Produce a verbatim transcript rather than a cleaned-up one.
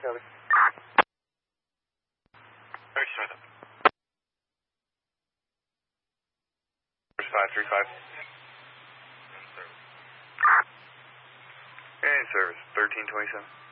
Copy. Very Smith. five three five. In service, thirteen twenty-seven.